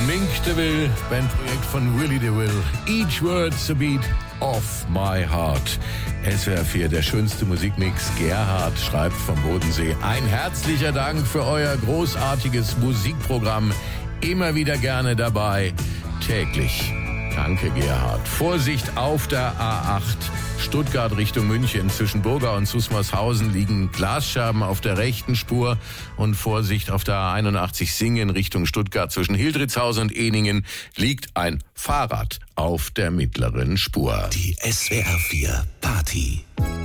Mink DeVille, Bandprojekt von Willie DeVille. Each word's a beat of my heart. SWR 4, der schönste Musikmix. Gerhard schreibt vom Bodensee. Ein herzlicher Dank für euer großartiges Musikprogramm. Immer wieder gerne dabei. Täglich. Danke, Gerhard. Vorsicht auf der A8. Stuttgart Richtung München. Zwischen Burga und Susmarshausen liegen Glasscherben auf der rechten Spur. Und Vorsicht auf der A81 Singen Richtung Stuttgart. Zwischen Hildritzhausen und Ehningen liegt ein Fahrrad auf der mittleren Spur. Die SWR 4 Party.